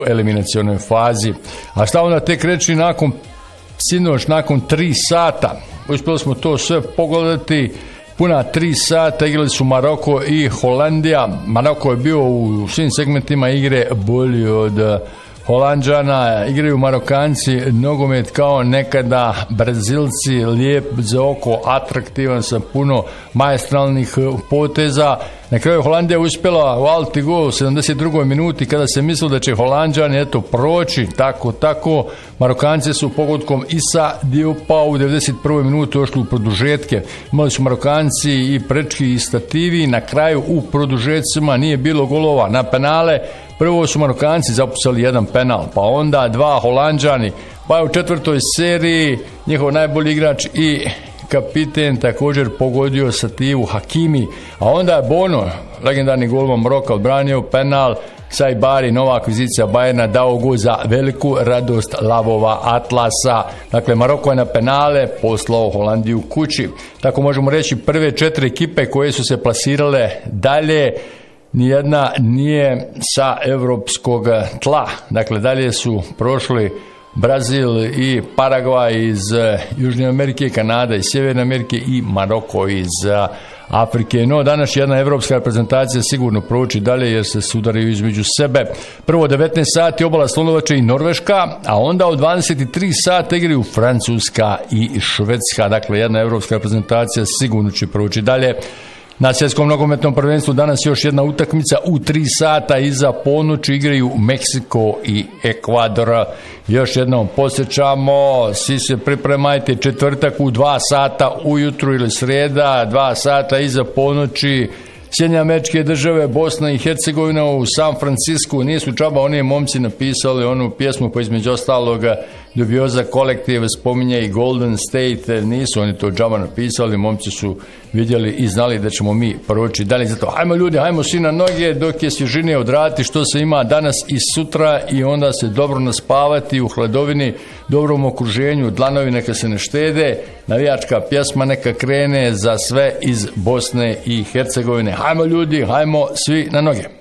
eliminacionoj fazi. A šta onda tek reći sinoć nakon 3 sata? Uspjeli smo to sve pogledati. Puna 3 sata igrali su Maroko i Holandija. Maroko je bio u svim segmentima igre bolji od Holanđana. Igraju Marokanci nogomet kao nekada, Brazilci lijep za oko, atraktivan sa puno maestralnih poteza. Na kraju Holandija uspjela u alti gol u 72. minuti kada se mislilo da će Holanđani proći tako. Marokanci su pogodkom Issa Diopa u 91. minuti došli u produžetke. Imali su Marokanci i prečki i stativi. Na kraju u produžetcima nije bilo golova na penale. Prvo su Marokanci zapucali jedan penal, pa onda 2 Holanđani, pa je u 4. seriji njihov najbolji igrač i kapiten također pogodio stativu Hakimi, a onda je Bono, legendarni golman Maroka, odbranio penal. Sajbari, nova akvizicija Bayerna, dao gol za veliku radost lavova Atlasa. Dakle, Maroko je na penale poslao Holandiju kući. Tako možemo reći, prve 4 ekipe koje su se plasirale dalje, nijedna nije sa evropskog tla. Dakle, dalje su prošli Brazil i Paragvaj iz Južne Amerike, Kanada iz Sjeverne Amerike i Maroko iz Afrike. No, danas jedna evropska reprezentacija sigurno proći dalje jer se sudaraju između sebe. Prvo 19 sati obala Slonovača i Norveška, a onda od 23 sata igraju Francuska i Švedska. Dakle, jedna evropska reprezentacija sigurno će proći dalje. Na svjetskom nogometnom prvenstvu danas još jedna utakmica u 3 sata iza ponoći igraju Meksiko i Ekvador. Još jednom podsjećamo, svi se pripremajte, četvrtak u 2 sata ujutru ili srijeda, 2 sata iza ponoći, Sjedinjene Američke Države, Bosna i Hercegovina u San Francisku. Nisu džaba oni momci napisali onu pjesmu, pa između ostaloga Dubioza kolektiv spominje i Golden State. Nisu oni to džaba napisali, momci su vidjeli i znali da ćemo mi proći dalje. Zato hajmo ljudi, hajmo svi na noge dok je svježinije odraditi što se ima danas i sutra i onda se dobro naspavati u hladovini, dobrom okruženju, dlanovi neka se ne štede, navijačka pjesma neka krene za sve iz Bosne i Hercegovine. Hajmo ljudi, hajmo svi na noge.